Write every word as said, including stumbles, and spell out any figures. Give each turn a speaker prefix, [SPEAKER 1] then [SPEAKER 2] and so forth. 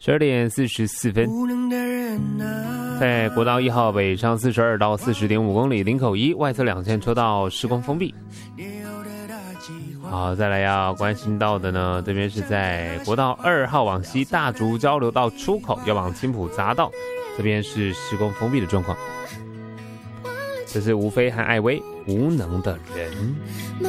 [SPEAKER 1] 十二点四十四分，在国道一号北上四十二到四十点五公里，林口一外侧两线车道施工封闭。好，再来要关心到的呢，这边是在国道二号往西大竹交流道出口要往青埔匝道，这边是施工封闭的状况。这是吴非和艾薇无能的人。